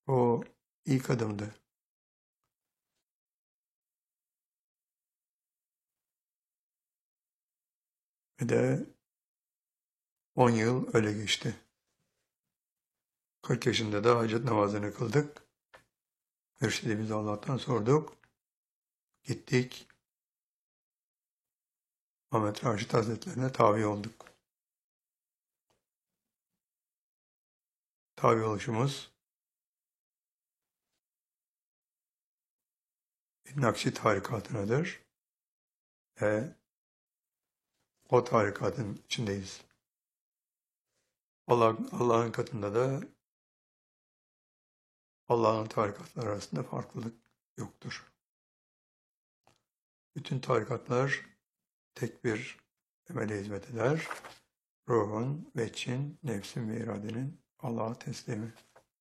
O ilk adımdı. Ve de 10 yıl öyle geçti. 40 yaşında da hacet namazını kıldık. Mürşidimiz Allah'tan sorduk. Gittik. Ahmet Raşit Hazretlerine tabi olduk. Tabi oluşumuz Nakşi tarikatınadır. Ve o tarikatın içindeyiz. Allah'ın katında da Allah'ın tarikatları arasında farklılık yoktur. Bütün tarikatlar tek bir temele hizmet eder. Ruhun, veçin, nefsin ve iradenin Allah'a teslimi.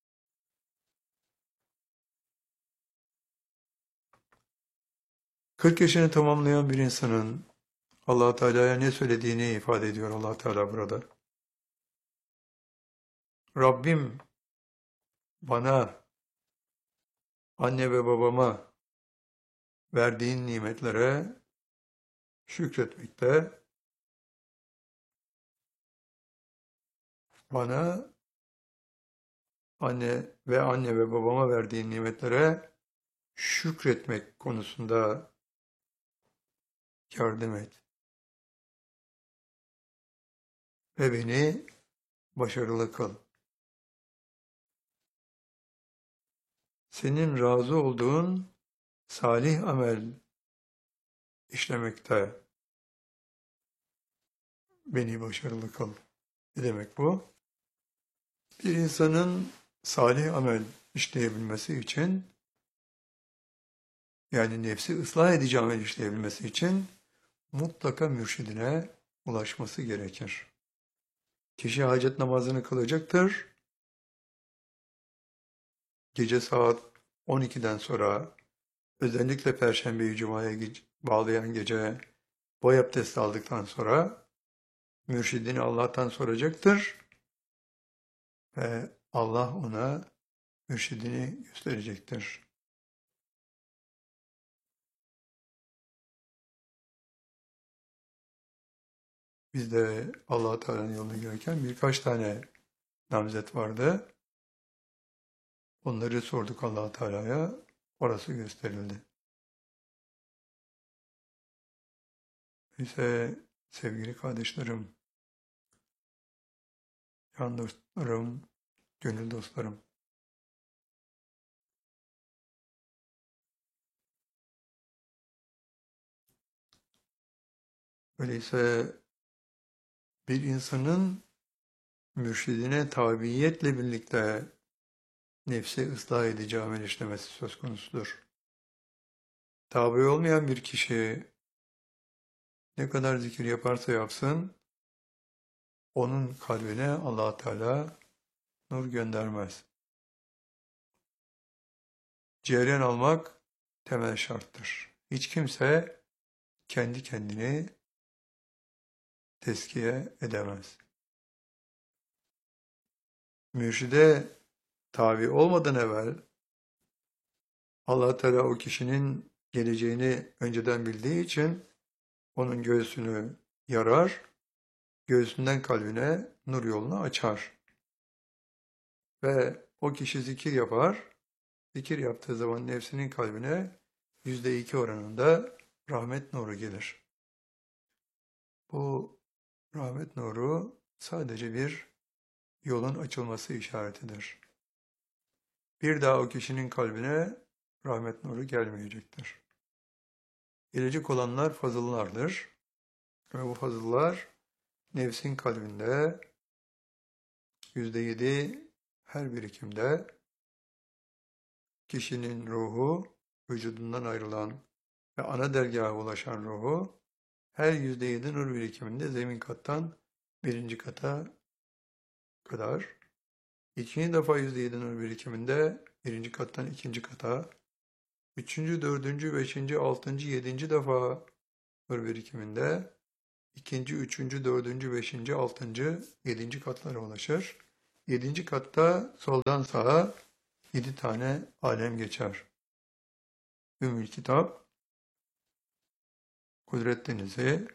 Kırk yaşını tamamlayan bir insanın Allah Teala'ya ne söylediğini ifade ediyor Allah Teala burada. Rabbim bana, anne ve babama verdiğin nimetlere şükretmekte, bana anne ve babama verdiğin nimetlere şükretmek konusunda yardım et ve beni başarılı kıl. Senin razı olduğun salih amel işlemekte beni başarılı kıl. Ne demek bu? Bir insanın salih amel işleyebilmesi için, yani nefsi ıslah edici amel işleyebilmesi için mutlaka mürşidine ulaşması gerekir. Kişi hacet namazını kılacaktır. Gece saat 12'den sonra, özellikle Perşembeyi Cuma'ya bağlayan gece boy abdesti aldıktan sonra mürşidini Allah'tan soracaktır ve Allah ona mürşidini gösterecektir. Biz de Allah Teala'nın yoluna girerken birkaç tane namzet vardı. Onları sorduk Allah Teala'ya. Orası gösterildi. İşte sevgili kardeşlerim, can dostlarım, gönül dostlarım. Öyleyse bir insanın mürşidine tabiiyetle birlikte nefsi ıslah edici amel işlemesi söz konusudur. Tabi olmayan bir kişi ne kadar zikir yaparsa yapsın, onun kalbine Allah Teala nur göndermez. Cereyan almak temel şarttır. Hiç kimse kendi kendini tezkiye edemez. Mürşide tabi olmadan evvel Allah Teala o kişinin geleceğini önceden bildiği için onun göğsünü yarar, göğsünden kalbine nur yolunu açar. Ve o kişi zikir yapar, zikir yaptığı zaman nefsinin kalbine %2 oranında rahmet nuru gelir. Bu rahmet nuru sadece bir yolun açılması işaretidir. Bir daha o kişinin kalbine rahmet nuru gelmeyecektir. Gelecek olanlar fazıllardır. Ve bu fazıllar nefsin kalbinde %7 her birikimde kişinin ruhu, vücudundan ayrılan ve ana dergaha ulaşan ruhu her %7 nur birikiminde zemin kattan birinci kata kadar, ikinci defa %7 nur birikiminde birinci kattan ikinci kata, üçüncü, dördüncü, beşinci, altıncı, yedinci defa nur birikiminde ikinci, üçüncü, dördüncü, beşinci, altıncı, yedinci katlara ulaşır. Yedinci katta soldan sağa 7 tane alem geçer. Ümmül Kitap, Kudret Denizi,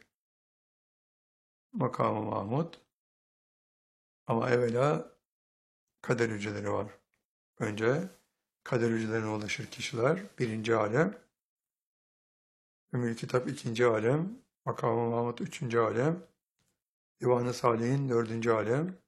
Makamı Mahmud. Ama evvela kader hücreleri var. Önce kader hücrelerine ulaşır kişiler. Birinci alem. Ümmül Kitap ikinci alem. Makamı Mahmud üçüncü alem. Divan-ı Salih'in dördüncü alem.